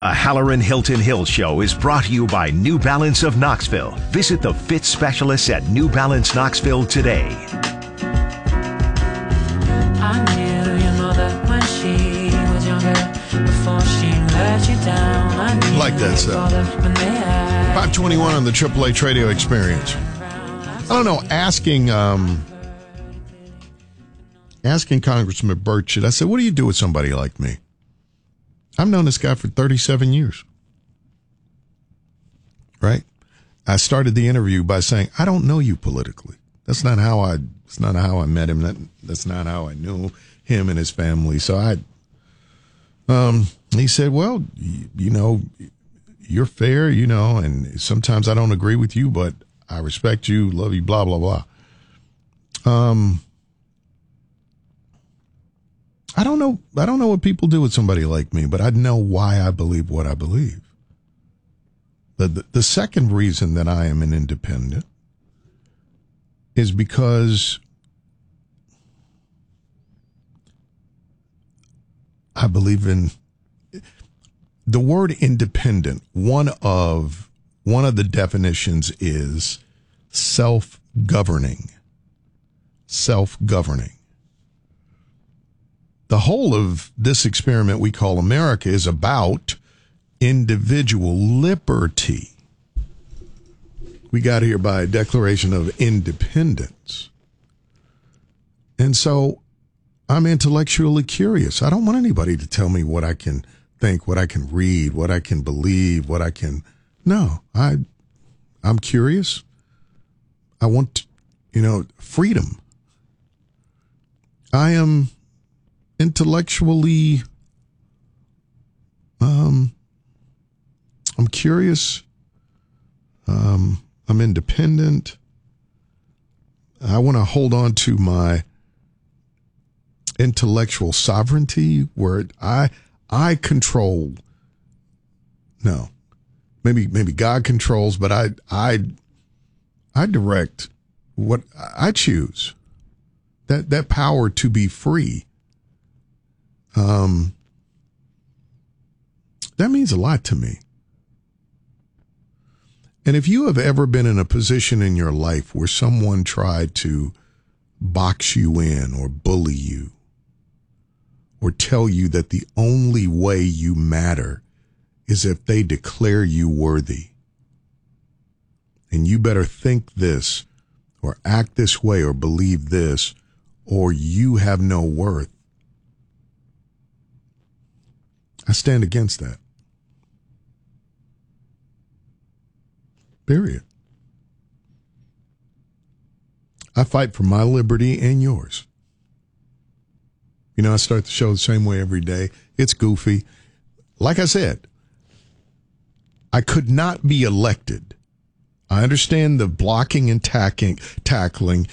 A Halloran Hilton Hill show is brought to you by New Balance of Knoxville. Visit the fit specialists at New Balance Knoxville today. I knew your mother when she was younger, before she let you down. I knew like that stuff. 521 on the AAA Radio Experience. I don't know, asking Congressman Burchett, I said, what do you do with somebody like me? I've known this guy for 37 years. Right? I started the interview by saying, I don't know you politically. That's not how I met him. That's not how I knew him and his family. So he said, well, you know, you're fair, you know, and sometimes I don't agree with you, but I respect you, love you, blah, blah, blah. I don't know what people do with somebody like me, but I know why I believe what I believe. The second reason that I am an independent is because I believe in the word independent. One of the definitions is self-governing. Self-governing. The whole of this experiment we call America is about individual liberty. We got here by a Declaration of Independence. And so I'm intellectually curious. I don't want anybody to tell me what I can think, what I can read, what I can believe, what I can... No, I'm curious. I want, freedom. I am intellectually, I'm curious. I'm independent. I want to hold on to my intellectual sovereignty where I control. No, maybe God controls, but I direct what I choose. That power to be free. That means a lot to me. And if you have ever been in a position in your life where someone tried to box you in or bully you or tell you that the only way you matter is if they declare you worthy, and you better think this or act this way or believe this or you have no worth, I stand against that. Period. I fight for my liberty and yours. I start the show the same way every day. It's goofy. Like I said, I could not be elected. I understand the blocking and tackling